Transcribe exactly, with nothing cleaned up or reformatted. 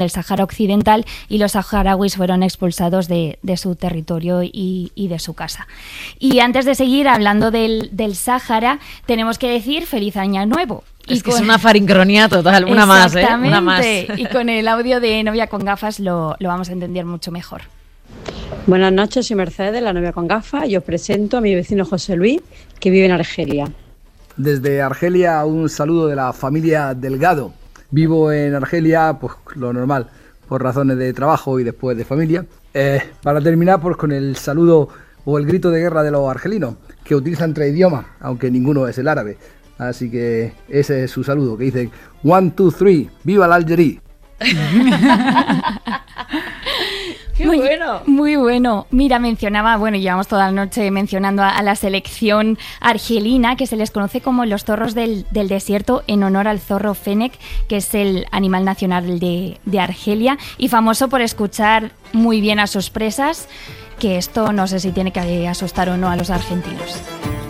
del Sáhara Occidental y los saharauis fueron expulsados de, de su territorio y, y de su casa. Y antes de seguir hablando del, del Sáhara, tenemos que decir feliz año nuevo. Es y que con... es una faringronia total, una más, ¿eh? Una más. Y con el audio de Novia con Gafas lo, lo vamos a entender mucho mejor. Buenas noches, soy Mercedes, la novia con gafas, y os presento a mi vecino José Luis, que vive en Argelia. Desde Argelia, un saludo de la familia Delgado. Vivo en Argelia, pues lo normal, por razones de trabajo y después de familia. Eh, para terminar, pues con el saludo o el grito de guerra de los argelinos, que utilizan tres idiomas, aunque ninguno es el árabe. Así que ese es su saludo, que dicen one, two, three, ¡viva la Algería! ¡Qué muy, bueno! Muy bueno. Mira, mencionaba, bueno, llevamos toda la noche mencionando a, a la selección argelina, que se les conoce como los zorros del, del desierto, en honor al zorro Fennec, que es el animal nacional de, de Argelia, y famoso por escuchar muy bien a sus presas, que esto no sé si tiene que asustar o no a los argentinos.